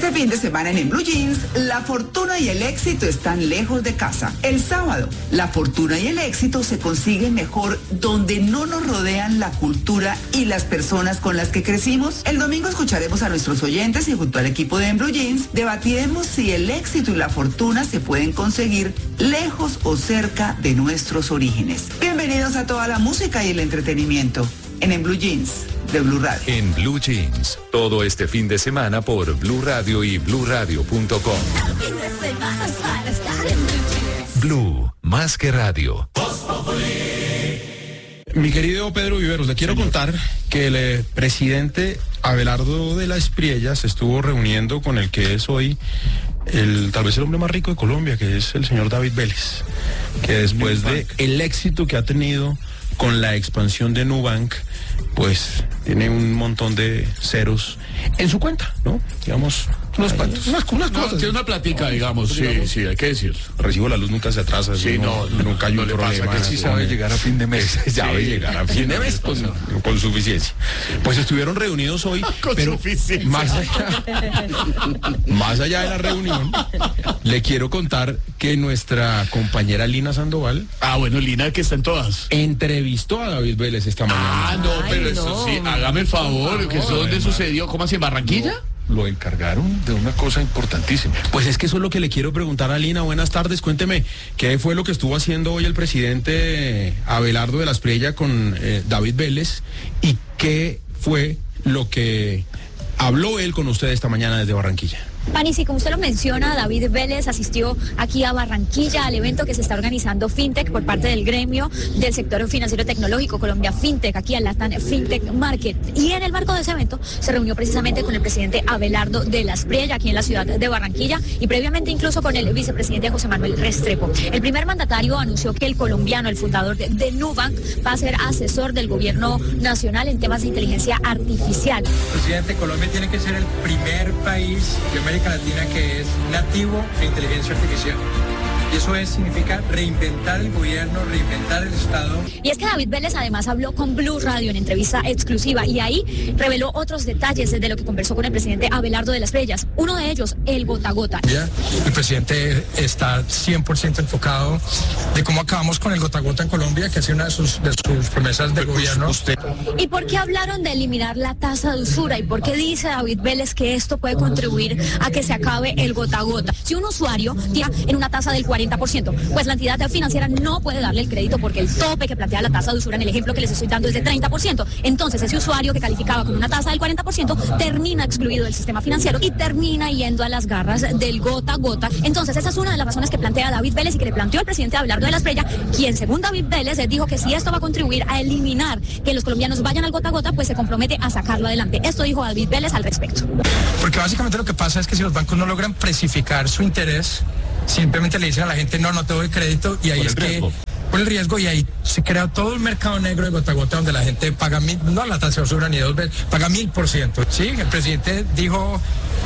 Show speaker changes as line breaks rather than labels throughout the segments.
Este fin de semana en Blue Jeans, la fortuna y el éxito están lejos de casa. El sábado, la fortuna y el éxito se consiguen mejor donde no nos rodean la cultura y las personas con las que crecimos. El domingo escucharemos a nuestros oyentes y junto al equipo de Blue Jeans debatiremos si el éxito y la fortuna se pueden conseguir lejos o cerca de nuestros orígenes. Bienvenidos a toda la música y el entretenimiento en Blue Jeans de Blue Radio.
En Blue Jeans, todo este fin de semana por Blue Radio y BlueRadio.com. Blue, más que radio.
Mi querido Pedro Viveros, le quiero contar que el presidente Abelardo de las Priellas estuvo reuniendo con el que es hoy tal vez el hombre más rico de Colombia, que es el señor David Vélez, que después de el éxito que ha tenido con la expansión de Nubank, pues tiene un montón de ceros en su cuenta, ¿no? Digamos, unos cuantos, unas cosas.
Tiene una platica, digamos, sí, hay que decir.
Recibo la luz, nunca se atrasa.
Sí,
nunca hay un problema.
Que sí sabe llegar a fin de mes.
Sabe llegar a fin de mes con suficiencia. Pues estuvieron reunidos hoy, pero más allá de la reunión, le quiero contar que nuestra compañera Lina Sandoval,
Lina, que está en todas,
entrevistó a David Vélez esta mañana.
Eso sí, hágame el favor, que eso dónde sucedió, ¿cómo así, en Barranquilla?
Lo encargaron de una cosa importantísima.
Pues es que eso es lo que le quiero preguntar a Lina. Buenas tardes, cuénteme, ¿qué fue lo que estuvo haciendo hoy el presidente Abelardo de las Priellas con David Vélez? ¿Y qué fue lo que habló él con usted esta mañana desde Barranquilla?
Pani, sí, como usted lo menciona, David Vélez asistió aquí a Barranquilla al evento que se está organizando FinTech por parte del gremio del sector financiero tecnológico Colombia FinTech, aquí al Latam FinTech Market. Y en el marco de ese evento se reunió precisamente con el presidente Abelardo de las Priellas aquí en la ciudad de Barranquilla y previamente incluso con el vicepresidente José Manuel Restrepo. El primer mandatario anunció que el colombiano, el fundador de Nubank, va a ser asesor del gobierno nacional en temas de inteligencia artificial.
Presidente, Colombia tiene que ser el primer país de América Latina que es nativo de inteligencia artificial. Y eso significa reinventar el gobierno, reinventar el Estado.
Y es que David Vélez además habló con Blue Radio en entrevista exclusiva y ahí reveló otros detalles de lo que conversó con el presidente Abelardo de las Priellas. Uno de ellos, el gota a gota.
El presidente está 100% enfocado de cómo acabamos con el gota a gota en Colombia, que ha sido una de sus promesas de gobierno.
¿Y por qué hablaron de eliminar la tasa de usura? ¿Y por qué dice David Vélez que esto puede contribuir a que se acabe el gota a gota? Si un usuario tiene en una tasa del 40%, pues la entidad financiera no puede darle el crédito porque el tope que plantea la tasa de usura en el ejemplo que les estoy dando es de 30%. Entonces ese usuario que calificaba con una tasa del 40% termina excluido del sistema financiero y termina yendo a las garras del gota a gota. Entonces esa es una de las razones que plantea David Vélez y que le planteó el presidente Abelardo de las Priellas, quien según David Vélez dijo que si esto va a contribuir a eliminar que los colombianos vayan al gota a gota, pues se compromete a sacarlo adelante. Esto dijo David Vélez al respecto.
Porque básicamente lo que pasa es que si los bancos no logran precificar su interés, simplemente le dicen a la gente, no te doy crédito, y ahí por el riesgo, y ahí se crea todo el mercado negro de gota a gota donde la gente paga no la tasa de usura ni 2 veces, paga 1000%. Sí, el presidente dijo,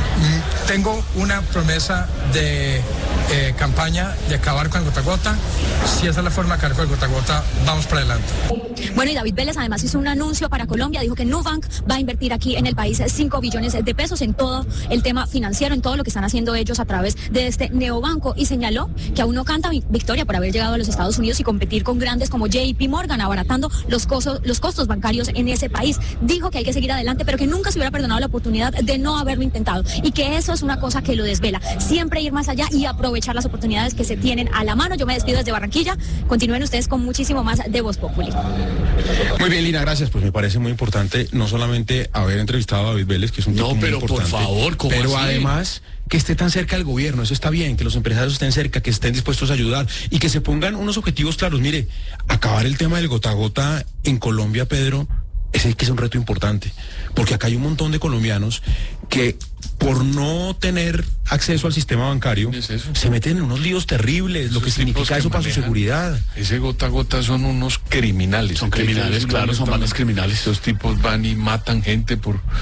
tengo una promesa de campaña de acabar con el gota a gota. Si esa es la forma de acabar con el gota a gota, vamos para adelante.
Bueno, y David Vélez además hizo un anuncio para Colombia, dijo que Nubank va a invertir aquí en el país 5 billones de pesos en todo el tema financiero, en todo lo que están haciendo ellos a través de este neobanco, y señaló que aún no canta victoria por haber llegado a los Estados Unidos y competir con grandes como JP Morgan, abaratando los costos bancarios en ese país. Dijo que hay que seguir adelante, pero que nunca se hubiera perdonado la oportunidad de no haberlo intentado y que eso es una cosa que lo desvela. Siempre ir más allá y aprovechar las oportunidades que se tienen a la mano. Yo me despido desde Barranquilla. Continúen ustedes con muchísimo más de Voz Populi.
Muy bien, Lina, gracias. Pues me parece muy importante no solamente haber entrevistado a David Vélez, que es un tipo muy importante,
por favor, ¿cómo
pero
así?
Además que esté tan cerca del gobierno. Eso está bien, que los empresarios estén cerca, que estén dispuestos a ayudar y que se pongan unos objetivos claros. Mire, acabar el tema del gota a gota en Colombia, Pedro, ese que es un reto importante, porque acá hay un montón de colombianos que por no tener acceso al sistema bancario se meten en unos líos terribles, lo que significa eso para su seguridad.
Ese gota a gota son unos criminales.
Son criminales, claro, son bandas criminales.
Estos tipos van y matan gente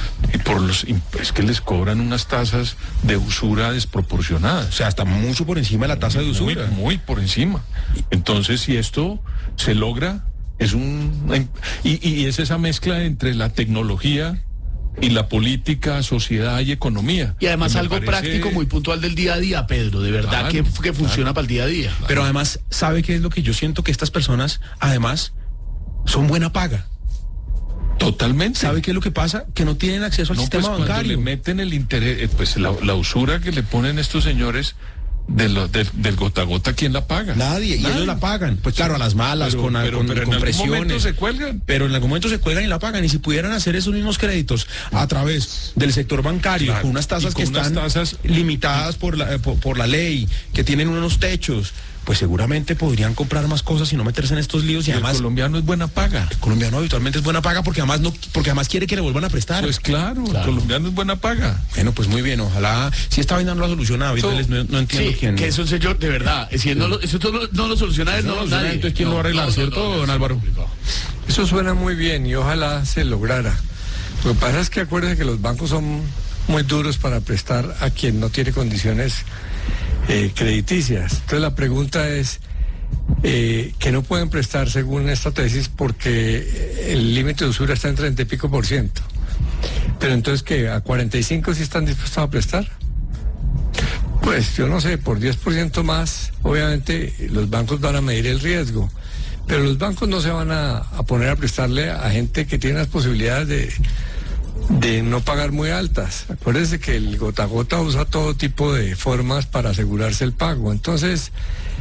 es que les cobran unas tasas de usura desproporcionadas.
O sea, hasta mucho por encima de la tasa de usura.
Muy por encima. Entonces, si esto se logra, y es esa mezcla entre la tecnología y la política, sociedad y economía.
Y además
me
algo
parece
práctico, muy puntual del día a día, Pedro, de verdad
Claro,
que funciona para el día a día.
Pero además, ¿sabe qué es lo que yo siento? Que estas personas, además, son buena paga.
Totalmente.
¿Sabe qué es lo que pasa? Que no tienen acceso al
No,
sistema
pues cuando
bancario.
le meten el interés, pues la usura que le ponen estos señores del gota a gota, ¿quién la paga?
Nadie, y ellos la pagan. Pues claro, a las malas,
Pero
con
en algún momento
presiones.
se cuelgan.
Pero en algún momento se cuelgan y la pagan. Y si pudieran hacer esos mismos créditos a través del sector bancario,
Claro,
con unas tasas
y
que
con unas
están
tasas
limitadas por la ley, que tienen unos techos, pues seguramente podrían comprar más cosas y no meterse en estos líos. Y
El
además,
colombiano es buena paga.
el colombiano habitualmente es buena paga porque además quiere que le vuelvan a prestar.
Pues claro, el colombiano es buena paga.
Bueno, pues muy bien, ojalá. Si esta vaina no la soluciona David Vélez, no entiendo
Sí,
quién.
que es un señor, de verdad, si no eso no lo soluciona él,
No,
nadie.
entonces ¿quién lo va a arreglar, cierto, don Álvaro?
Eso suena muy bien y ojalá se lograra. Lo que pasa es que acuérdense que los bancos son muy duros para prestar a quien no tiene condiciones crediticias. Entonces la pregunta es que no pueden prestar según esta tesis porque el límite de usura está en 30 y pico %. Pero entonces que a 45 sí están dispuestos a prestar. Pues yo no sé, por 10% más, obviamente los bancos van a medir el riesgo, pero los bancos no se van a poner a prestarle a gente que tiene las posibilidades de no pagar muy altas. Acuérdense que el gota a gota usa todo tipo de formas para asegurarse el pago. Entonces,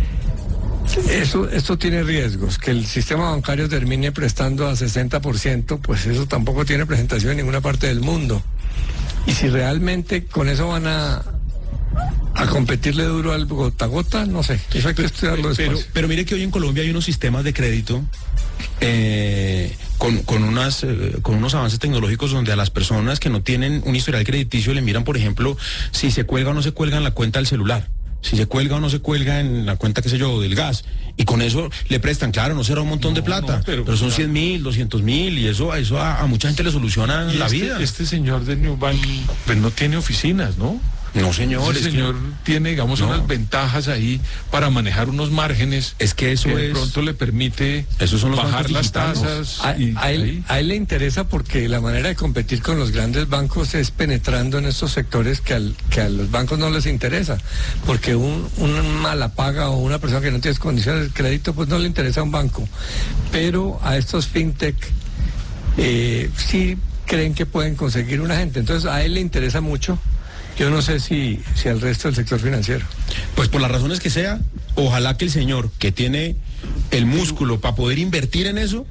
esto tiene riesgos. Que el sistema bancario termine prestando a 60%, pues eso tampoco tiene presentación en ninguna parte del mundo. Y si realmente con eso van a competirle duro al gota a gota, no sé, eso hay que estudiarlo después.
Pero mire que hoy en Colombia hay unos sistemas de crédito con unos avances tecnológicos donde a las personas que no tienen un historial crediticio le miran, por ejemplo, si se cuelga o no se cuelga en la cuenta del celular, si se cuelga o no se cuelga en la cuenta, qué sé yo, del gas, y con eso le prestan. Claro, no será un montón de plata, pero son 100.000, 200.000, y eso a mucha gente le soluciona la vida.
Este señor de New Bank, pues no tiene oficinas, ¿no?
No, señor.
Ese señor tiene, digamos, unas ventajas ahí para manejar unos márgenes.
Es que eso
de pronto le permite bajar las tasas.
A él le interesa porque la manera de competir con los grandes bancos es penetrando en estos sectores que a los bancos no les interesa. Porque un mala paga o una persona que no tiene condiciones de crédito, pues no le interesa a un banco. Pero a estos fintech sí creen que pueden conseguir una gente. Entonces a él le interesa mucho. Yo no sé si al resto del sector financiero.
Pues por las razones que sea, ojalá que el señor que tiene el músculo para poder invertir en eso,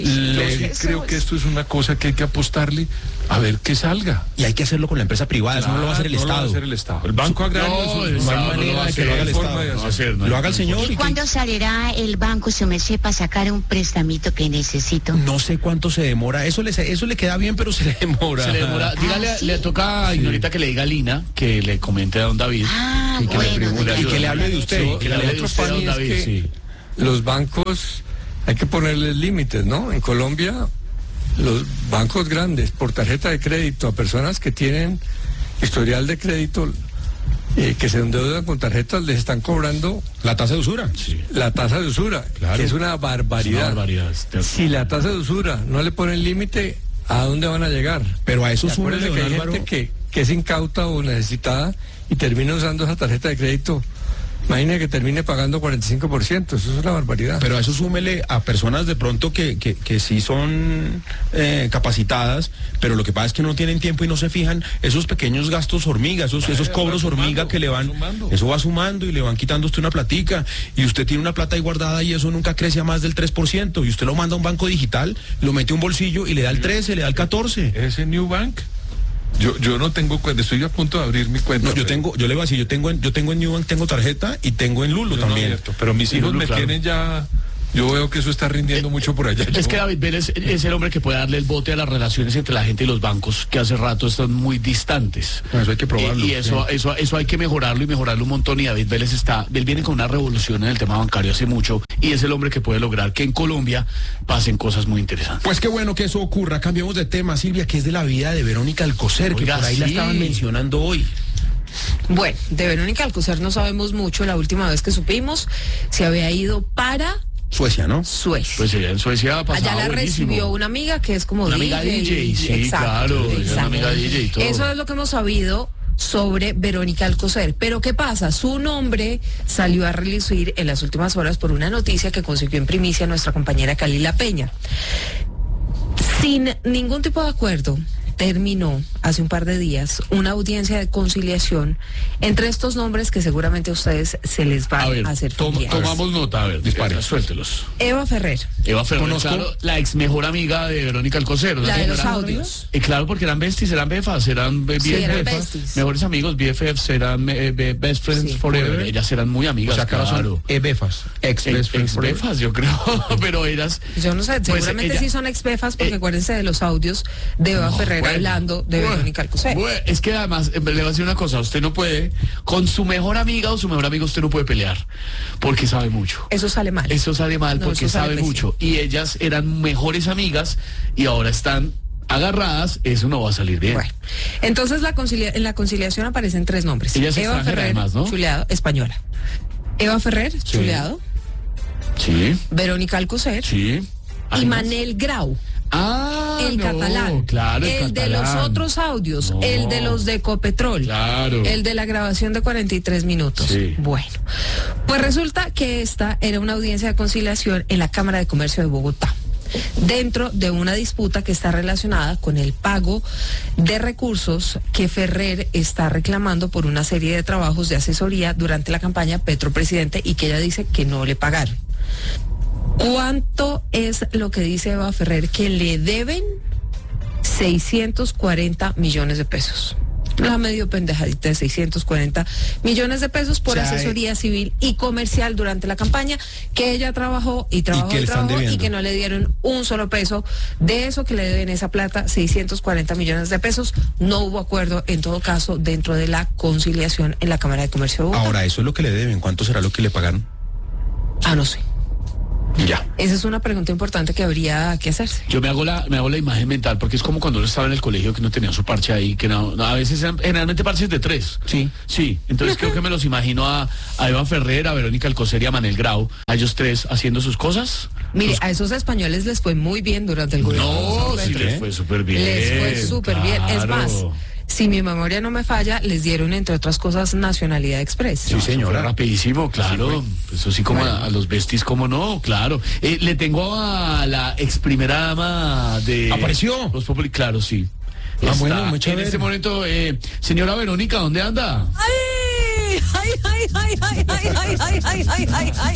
creo que esto es una cosa que hay que apostarle a ver qué salga.
Y hay que hacerlo con la empresa privada, eso no lo va a hacer el Estado.
No lo va a hacer el Estado. El Banco Agrario
no hay manera de que lo haga el Estado. Lo haga el señor.
¿Y cuándo saldrá el banco, su merced, para sacar un prestamito que necesito?
No sé cuánto se demora. Eso le queda bien, pero se le demora.
Se le demora. Dígale,
¿sí?
le toca a Ignorita que le diga a Lina, que le comente a don David.
Ah,
y que
bueno.
Y que le hable de usted.
Que le hable de usted a don David,
que
sí.
los bancos hay que ponerles límites, ¿no? En Colombia, los bancos grandes por tarjeta de crédito a personas que tienen historial de crédito, que se endeudan con tarjetas, les están cobrando
La tasa de usura.
la tasa de usura,
Claro.
que es una barbaridad. Si la tasa de usura no le ponen límite, ¿a dónde van a llegar?
Pero a eso
Acuérdense
súmele,
que
don
hay
Álvaro.
gente que es incauta o necesitada y termina usando esa tarjeta de crédito. Imagina que termine pagando 45%, eso es una barbaridad.
Pero a eso súmele a personas de pronto que sí son capacitadas, pero lo que pasa es que no tienen tiempo y no se fijan esos pequeños gastos hormiga, esos cobros hormiga que le van, eso va sumando y le van quitando a usted una platica, y usted tiene una plata ahí guardada y eso nunca crece a más del 3%, y usted lo manda a un banco digital, lo mete a un bolsillo y le da el 13, le da el 14.
Ese New Bank. Yo no tengo cuenta, estoy a punto de abrir mi cuenta.
No, yo le voy a decir, yo tengo en New Bank, tengo tarjeta y tengo en Lulo también.
Pero mis hijos
Lulo,
me
claro.
tienen ya. Yo veo que eso está rindiendo mucho por allá.
Es que David Vélez es el hombre que puede darle el bote a las relaciones entre la gente y los bancos, que hace rato están muy distantes.
Eso hay que probarlo.
Y eso hay que mejorarlo y mejorarlo un montón. Y David Vélez él viene con una revolución en el tema bancario hace mucho, y es el hombre que puede lograr que en Colombia pasen cosas muy interesantes.
Pues qué bueno que eso ocurra. Cambiamos de tema, Silvia, que es de la vida de Verónica Alcocer, que
Oiga,
por ahí la
sí.
estaban mencionando hoy.
Bueno, de Verónica Alcocer no sabemos mucho. La última vez que supimos se había ido para
Suecia, ¿no?
Suecia.
Pues ella en Suecia pasaba
Allá la
buenísimo.
recibió una amiga que es como
Una amiga DJ, sí,
exacto,
claro, ella es una
exacto.
amiga DJ y todo.
Eso es lo que hemos sabido sobre Verónica Alcocer. Pero ¿qué pasa? Su nombre salió a relucir en las últimas horas por una noticia que consiguió en primicia nuestra compañera Kalila Peña. Sin ningún tipo de acuerdo, terminó hace un par de días una audiencia de conciliación entre estos nombres que seguramente a ustedes se les va a hacer familiares.
Tomamos nota, a ver, dispara, suéltelos.
Eva Ferrer.
Eva Ferrer,
Conozco.
claro, la ex mejor amiga de Verónica Alcocer.
La de los
Eran-
audios.
Claro, porque eran besties, eran befas, eran
eran
BFFs,
besties.
mejores amigos, BFFs, eran best friends
Sí.
forever. Ellas eran muy amigas,
O sea, acá
claro.
son befas, ex
Ex-befas, yo creo, pero ellas...
Yo no sé,
Pues
seguramente
ella-
sí son ex-befas porque acuérdense de los audios de Eva Ferrer
bueno,
hablando de Verónica Alcocer.
Bueno, es que además, le voy a decir una cosa, usted no puede, con su mejor amiga o su mejor amigo usted no puede pelear, porque sabe mucho.
Eso sale mal.
Eso sale mal
No,
porque
eso sale
sabe
pésimo.
mucho. Y ellas eran mejores amigas y ahora están agarradas, eso no va a salir bien.
Bueno, entonces en la conciliación aparecen tres nombres.
Ella es
Eva
extranjera,
Ferrer,
además, ¿no?
chuleado, española. Eva Ferrer,
Sí.
chuleado.
Sí,
Verónica Alcocer.
sí.
Y Manel Grau.
Ah,
El
no,
catalán.
claro,
el de los
catalán.
otros audios.
No.
El de los de Ecopetrol.
Claro.
El de la grabación de 43 minutos.
Sí.
Bueno, pues resulta que esta era una audiencia de conciliación en la Cámara de Comercio de Bogotá, dentro de una disputa que está relacionada con el pago de recursos que Ferrer está reclamando por una serie de trabajos de asesoría durante la campaña Petro Presidente y que ella dice que no le pagaron. ¿Cuánto es lo que dice Eva Ferrer que le deben? 640 millones de pesos. La medio pendejadita de 640 millones de pesos por
O sea,
asesoría civil y comercial durante la campaña que ella trabajó y trabajó
que le
y
están
trabajó y
debiendo.
que no le dieron un solo peso. De eso que le deben esa plata, 640 millones de pesos. No hubo acuerdo en todo caso dentro de la conciliación en la Cámara de Comercio de Bogotá.
Ahora, eso es lo que le deben. ¿Cuánto será lo que le pagaron?
No sé.
Ya.
Esa es una pregunta importante que habría que hacerse.
Yo me hago la imagen mental porque es como cuando uno estaba en el colegio que no tenía su parche ahí, que no, a veces eran generalmente parches de 3.
Sí.
Sí, entonces creo que me los imagino a Eva Ferrer, a Verónica Alcocer y a Manel Grau, a ellos tres haciendo sus cosas.
Mire, a esos españoles les fue muy bien durante el gobierno.
No,
de
sí
Petro.
les fue súper bien.
Les fue súper bien. Es
claro.
más, si mi memoria no me falla, les dieron, entre otras cosas, Nacionalidad Express.
Sí, señora.
Fue rapidísimo, claro. Eso sí, como a los besties, como no, claro. Le tengo a la ex primera dama de...
¿Apareció?
Los Populi, claro, sí.
Ah, bueno,
Está
muy
en
chévere.
este momento, señora Verónica, ¿dónde anda?
¡Ay! ¡Ay, ay, ay, ay, ay, ay, ay, ay, ay, ay, ay!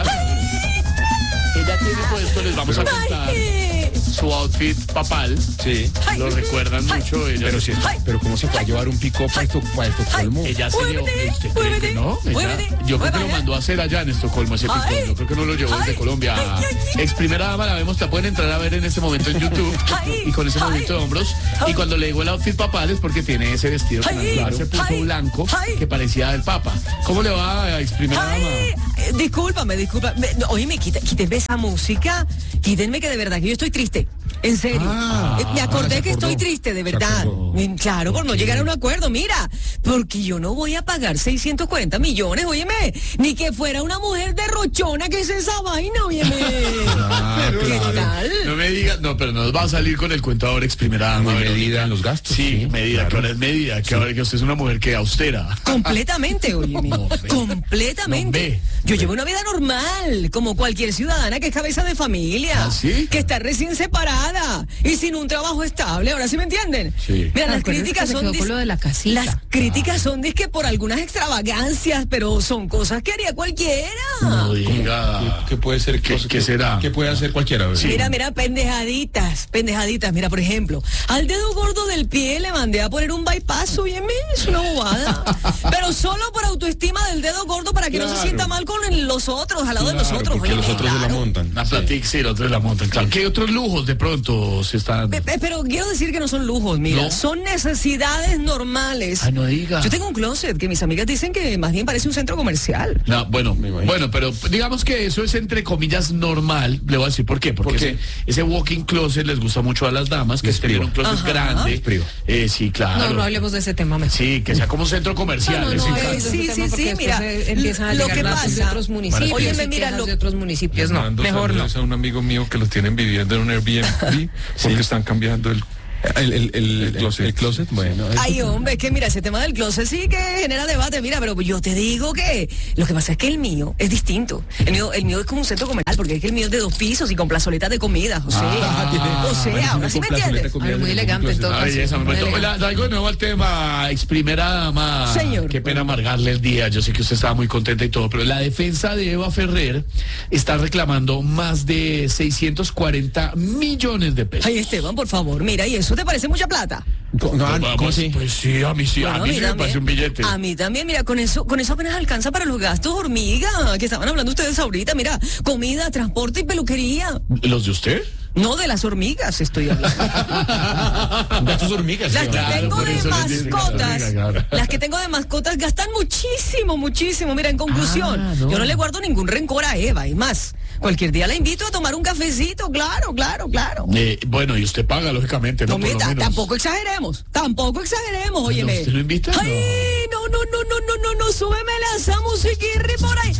Ella tiene puesto, les vamos a contar su outfit papal.
Sí.
Lo recuerdan mucho. Ella,
Pero ¿cómo se puede llevar un pico para Estocolmo?
ella se llevó. ¿Usted cree que no? Yo creo que lo mandó a hacer allá en Estocolmo ese pico. Yo creo que no lo llevó desde Colombia. Ex primera dama, la vemos, la pueden entrar a ver en este momento en YouTube y con ese movimiento de hombros. Y cuando le digo el outfit papal es porque tiene ese vestido que natural se puso blanco que parecía del Papa. ¿Cómo le va a ex primera dama?
Discúlpame. No, óyeme, quítenme esa música. Quítenme que de verdad que yo estoy triste. En serio. Me acordé que estoy triste, de verdad. Claro, por no llegar a un acuerdo. Mira, porque yo no voy a pagar 640 millones, óyeme. Ni que fuera una mujer derrochona que es esa vaina, óyeme. ¿Qué tal?
No me diga, no, pero nos va a salir con el cuento ahora ex primera dama.
Muy
Verónica.
medida en los gastos.
Sí, medida,
claro.
que ahora es medida, que ahora que usted es una mujer que austera.
Completamente, óyeme. Completamente. Yo llevo una vida normal, como cualquier ciudadana que es cabeza de familia.
¿Ah, sí?
Que está recién separada y sin un trabajo estable. Ahora sí me entienden.
Sí.
Mira, las
Acuérdate
críticas
que se
son
quedó con lo de la casita.
Las críticas son dizque por algunas extravagancias, pero son cosas que haría cualquiera.
No diga.
¿Qué puede ser?
¿Qué será?
¿Qué puede hacer cualquiera?
Sí.
Mira, pendejaditas. Mira, por ejemplo, al dedo gordo del pie le mandé a poner un bypass, óyeme, es una bobada. Pero solo por autoestima del dedo gordo para que no se sienta mal con los otros, al lado de los otros.
Porque
óyeme,
los otros se la
claro.
montan.
Una platica, sí, los otros la montan. Claro. ¿Qué otros lujos de pronto se están?
Pero quiero decir que no son lujos, mira,
¿No?
son necesidades normales.
No diga.
Yo tengo un closet que mis amigas dicen que más bien parece un centro comercial.
No, bueno, pero digamos que eso es entre comillas normal. Le voy a decir por qué. Porque ese walk-in closet les gusta mucho a las damas, que tienen un closet grande. Sí, claro.
No hablemos de ese tema mejor.
Sí, que sea como un centro comercial.
Sí, mira,
empiezan a
lo que
pasa
pasa
de otros municipios.
Óyeme, mira,
de otros municipios, no, mejor no.
A un amigo mío que lo tienen viviendo en un Airbnb porque están cambiando el closet.
Bueno,
ay, hombre, es que mira, ese tema del closet sí que genera debate. Mira, pero yo te digo que lo que pasa es que el mío es distinto. El mío es como un centro comercial, porque es que el mío es de 2 pisos y con plazoletas de comida. O sea, ahora sí me entiendes.
Muy elegante entonces.
Traigo de nuevo al tema, ex primera dama.
Señor.
Qué pena amargarle el día. Yo sé que usted estaba muy contenta y todo, pero la defensa de Eva Ferrer está reclamando más de 640 millones de pesos.
Ay, Esteban, por favor, mira, y eso ¿te parece mucha plata?
¿Cómo así? Pues sí, a mí sí, a mí sí me parece un billete.
A mí también, mira, con eso apenas alcanza para los gastos hormiga, que estaban hablando ustedes ahorita, mira, comida, transporte y peluquería.
¿Los de usted?
No, de las hormigas estoy hablando.
Gastos hormigas.
Las que tengo de mascotas, las que tengo de mascotas gastan muchísimo. Mira, en conclusión, yo no le guardo ningún rencor a Eva, y más, cualquier día la invito a tomar un cafecito, claro.
Bueno, y usted paga, lógicamente, ¿no?
Mira, tampoco exageremos, óyeme.
¿Usted lo invita?
Ay, no, súbeme esa musiquirri por ahí.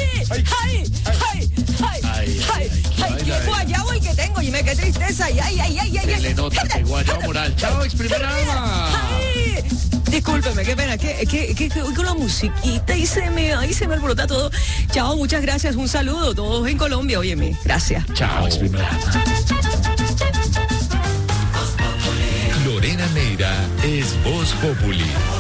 Ay, qué guayabo el que tengo, oye, qué tristeza. Ay.
Se le nota, qué guayabo moral. Chao, ex primera dama.
Discúlpeme, qué pena, que con la musiquita y se me alborota todo. Chao, muchas gracias, un saludo, todos en Colombia, óyeme, gracias.
Chao, ex primera dama.
Lorena Neira es Voz Populi.